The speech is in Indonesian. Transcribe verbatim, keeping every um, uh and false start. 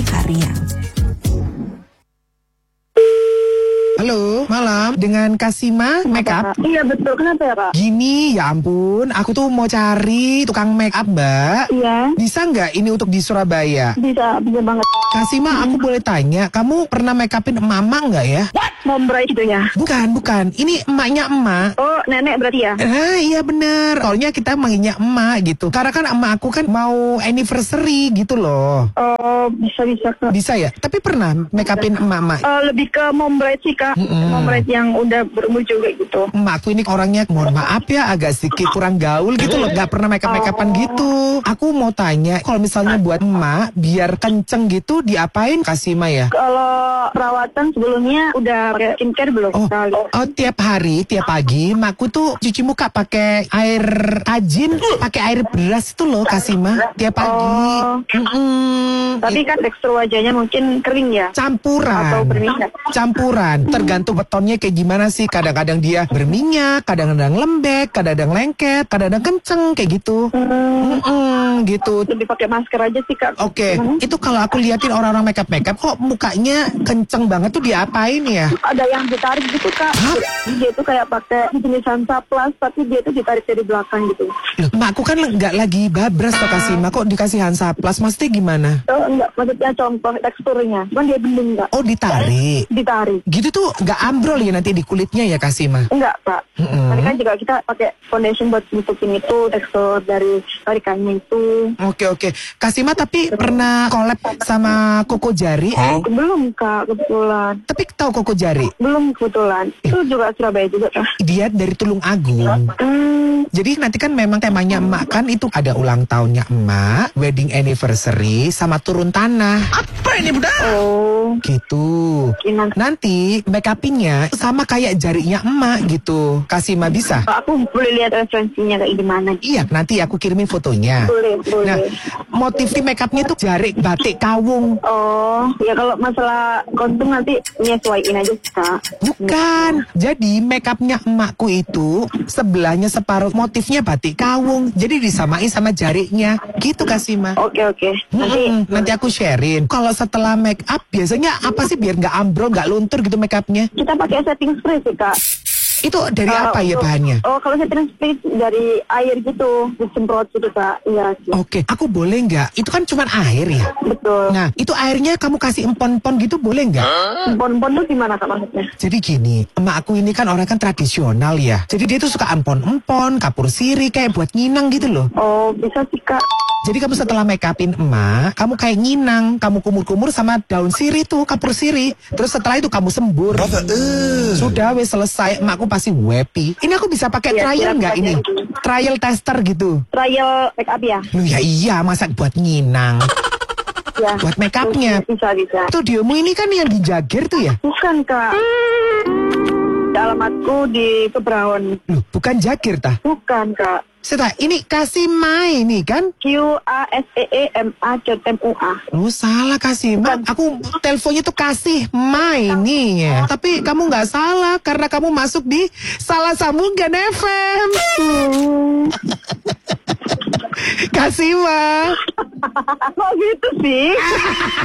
Harian. Halo, malam dengan Kasima Makeup. Iya betul, kenapa ya Kak? Gini, ya ampun, aku tuh mau cari tukang make up, Mbak. Iya. Bisa nggak ini untuk di Surabaya? Bisa, bisa banget. Kasima, aku boleh tanya, kamu pernah make upin mama nggak ya? Membrai gitu ya? Bukan, bukan. Ini emaknya emak. Oh, nenek berarti ya? Nah, iya bener. Soalnya kita manggilnya emak gitu. Karena kan emak aku kan mau anniversary gitu loh. Oh, bisa-bisa Kak. Bisa ya? Tapi pernah make upin emak-emak? Uh, lebih ke membrai sih Kak. Mm-mm. Membrai yang udah berumur juga gitu. Emak aku ini orangnya, mohon maaf ya, agak sedikit kurang gaul gitu loh. Gak pernah make up-make upan gitu. Aku mau tanya, kalau misalnya buat emak, biar kenceng gitu, diapain Kasima ya? Kalau perawatan sebelumnya udah pakai skincare belum? Oh, Kali. oh, tiap hari, tiap pagi, emakku tuh cuci muka pakai air tajin, pakai air beras itu loh Kasima, tiap pagi. Oh. Mm-mm. Tapi kan tekstur wajahnya mungkin kering ya? Campuran. Atau berminyak? Campuran. Tergantung betonnya kayak gimana sih. Kadang-kadang dia berminyak, kadang-kadang lembek, kadang-kadang lengket, kadang-kadang kenceng kayak gitu. Hmm, Mm-mm, gitu. lebih pakai masker aja sih Kak. Oke, Gimana? itu kalau aku liatin orang-orang makeup makeup kok mukanya kenceng banget tuh diapain ya? Ada yang ditarik gitu Kak. Hah? Dia tuh kayak pakai jenis Hansaplast, tapi dia tuh ditarik dari belakang gitu. Loh, makku kan nggak lagi babras toh Kasima, kok dikasih Hansaplast, maksudnya gimana? Oh enggak, maksudnya contoh teksturnya. Kan dia bending Kak. Oh ditarik. Ditarik. Gitu tuh nggak ambrol ya nanti di kulitnya ya Kasima? Enggak Kak. Mm-mm. Tadi kan juga kita pakai foundation buat nutupin itu tekstur dari tarikannya itu. Oke oke, Kasima tapi pernah collab sama Koko Jari? Belum Kak kebetulan. Tapi tahu Koko Jari? Belum kebetulan. Itu juga Surabaya juga Kak. Dia dari Tulung Agung. Hmm, Jadi nanti kan memang temanya emak kan itu ada ulang tahunnya emak, wedding anniversary sama turun tanah. Apa ini budak? oh, Gitu. gimana? Nanti make upinnya sama kayak jarinya emak gitu. Kasima bisa? Kak, aku boleh lihat referensinya kayak gimana? Iya, nanti aku kirimin fotonya. Boleh, boleh. Nah, motif make upnya tuh jari batik kawung. Oh, ya kalau masalah kostum nanti nyesuaiin aja sih, Kak. Bukan. Jadi make upnya emakku itu sebelahnya separuh motifnya batik kawung. Jadi disamain sama jarinya. Gitu Kasima. Oke, oke. Nanti Mm-mm, nanti aku sharein. Kalau setelah make up biasanya apa sih biar nggak ambrol, nggak luntur gitu make upnya? kita pakai setting spray sih, Kak. Itu dari Uh, apa ya untuk- bahannya? Oh, kalau setting spray dari air gitu, disemprot gitu, Kak. Iya, sih. Oke, aku boleh nggak? Itu kan cuma air ya. Betul. Nah, itu airnya kamu kasih empon-empon gitu boleh nggak? Empon-empon tuh gimana, Kak, maksudnya? Jadi gini, emak aku ini kan orang kan tradisional ya. Jadi dia tuh suka empon-empon, kapur siri kayak buat nginang gitu loh. Oh, bisa sih, Kak. Jadi kamu setelah make upin emak, kamu kayak nginang, kamu kumur-kumur sama daun siri tuh, kapur siri. Terus setelah itu kamu sembur. Sudah wes selesai, emakku pasti happy. Ini aku bisa pakai Iya, trial siap nggak aja. ini? Trial tester gitu. Trial make up ya? Loh ya iya, masa buat nginang. Ya. Buat make upnya. Bisa, bisa. Studiomu ini kan yang di Jagir tuh ya? Bukan, Kak. Alamatku di Kebraon. Loh, bukan Jagir tah? Bukan, Kak. Seta, ini kasih Mai nih kan? Q A S E E M A C M U A. Oh salah kasih Ma. Aku teleponnya tuh kasih Mai nih ya. Tapi kamu nggak salah karena kamu masuk di salah sambungan F M. Kasih Ma. Kok gitu sih?